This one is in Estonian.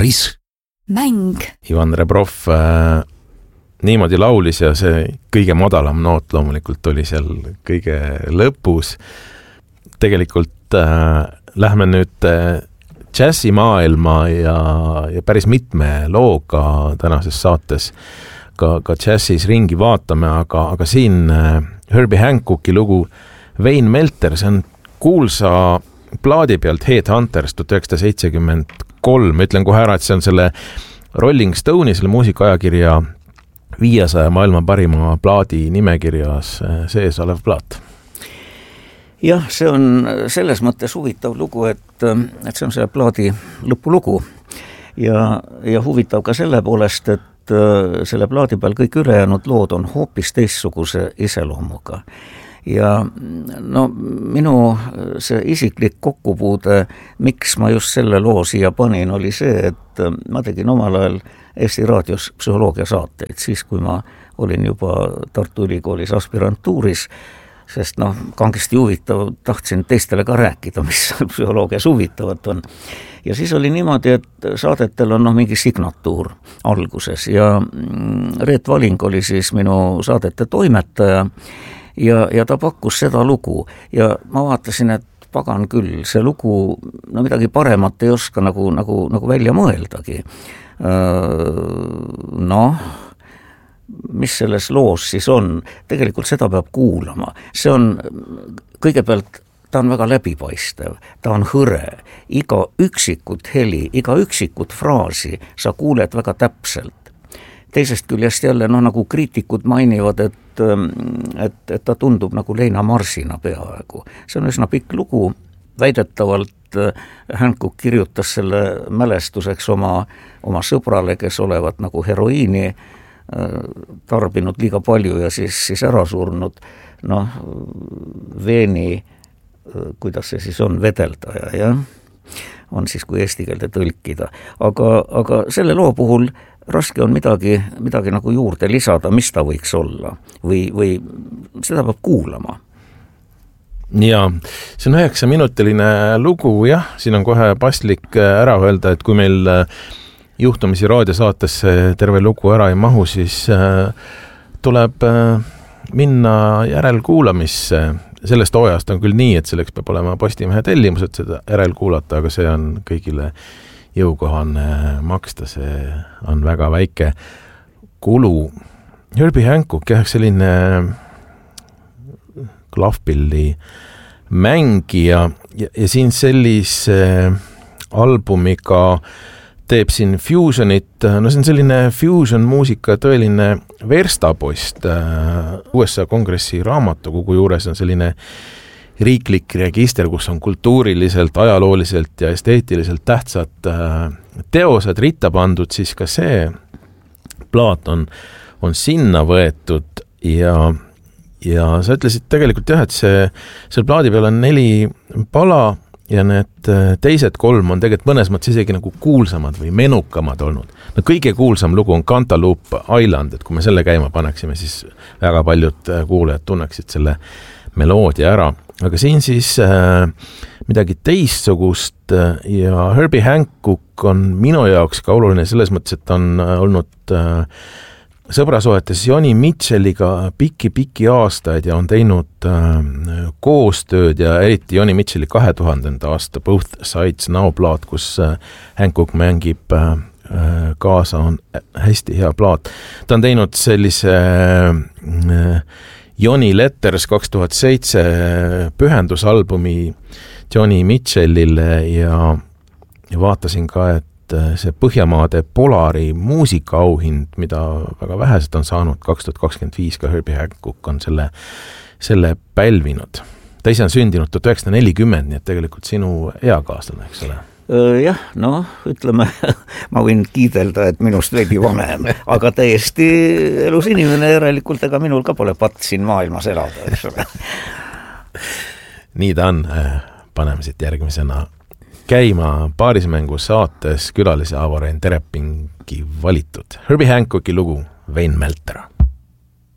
Risk. Mäng. Ivan Rebrov niimoodi laulis ja see kõige madalam noot loomulikult oli seal kõige lõpus. Tegelikult lähme nüüd džässimaailma ja päris mitme looga tänases saates ka džässis ringi vaatame, aga siin Herbie Hancocki lugu Wayne Melter, see on kuulsa plaadi pealt Headhunters 1973. Ütlen kohe ära, et see on selle Rolling Stone'i, selle muusikaajakirja 500 maailma parima plaadi nimekirjas sees olev plaat. Jah, see on selles mõttes huvitav lugu, et see on selle plaadi lõpulugu ja huvitav ka selle poolest, et selle plaadi peal kõik ülejäänud lood on hoopis teistsuguse iseloomuga. Ja no minu see isiklik kokkupuude, miks ma just selle loo siia panin, oli see, et ma tegin omal ajal Eesti Raadios psühholoogia saateid, siis kui ma olin juba Tartu Ülikoolis aspirantuuris, sest kangesti huvitav, tahtsin teistele ka rääkida, mis psühholoogias huvitavat on. Ja siis oli niimoodi, et saadetel on mingi signatuur alguses ja Reet Valing oli siis minu saadete toimetaja ja ta pakkus seda lugu ja ma vaatasin, et pagan küll, see lugu, midagi paremat ei oska nagu välja mõeldagi. Mis selles loos siis on? Tegelikult seda peab kuulama. See on kõigepealt, ta on väga läbipaistev, ta on hõre, iga üksikut heli, iga üksikut fraasi sa kuuled väga täpselt. Teisest küljest jälle, nagu kriitikud mainivad, et ta tundub nagu Leina Marsina peaaegu. See on üsna pikk lugu, väidetavalt Hancock kirjutas selle mälestuseks oma sõbrale, kes olevat nagu heroiini tarbinud liiga palju ja siis ära surnud, veeni, kuidas see siis on, vedeldaja, jah? On siis kui eesti keelde tõlkida. Aga selle loo puhul raske on midagi nagu juurde lisada, mis ta võiks olla või seda peab kuulama. Ja, see on 9-minutiline lugu, jah, siin on kohe paslik ära öelda, et kui meil juhtumisi raadiosaatesse terve lugu ära ei mahu, siis tuleb minna järelkuulamisse. Sellest hooajast on küll nii, et selleks peab olema Postimehe tellimus, et seda järelkuulata, aga see on kõigile jõukohane maksta, see on väga väike kulu. Herbie Hancock, jah, selline klavpilli mängija ja siin sellise albumiga teeb siin fusionit, see on selline fusion muusika tõeline verstapost. USA kongressi raamatukogu juures on selline riiklik register, kus on kultuuriliselt, ajalooliselt ja esteetiliselt tähtsad teosed ritta pandud, siis ka see plaat on sinna võetud ja sa ütlesid tegelikult jah, et seal plaadi peal on 4 pala ja need teised 3 on tegelikult mõnes mõttes isegi nagu kuulsamad või menukamad olnud. Kõige kuulsam lugu on Cantaloupe Island, et kui me selle käima paneksime, siis väga paljud kuulajad tunneksid selle meloodia ära. Aga siin siis midagi teistsugust ja Herbie Hancock on minu jaoks ka oluline selles mõttes, et on olnud sõbrasuhetes Joni Mitchelliga pikki aastaid ja on teinud koostööd ja eriti Joni Mitchelli 2000. aasta Both Sides Now plaat, kus Hancock mängib kaasa, on hästi hea plaat. Ta on teinud sellise Joni Letters 2007 pühendusalbumi Joni Mitchellile ja vaatasin ka, et see Põhjamaade Polari muusikaauhind, mida väga vähesed on saanud, 2025 ka Herbie Hancock on selle pälvinud. Ta ise on sündinud 1940, nii et tegelikult sinu eakaaslane, eks ole? Jah, ütleme, ma võin kiidelda, et minust veidi vanem, aga täiesti elus inimene järelikult, ega minul ka pole patt siin maailmas elada, eks ole. Nii ta on, paneme siit järgmisena käima paarismängu saates külalise Avo-Rein Terepingi valitud Herbie Hancocki lugu Wayne Melter.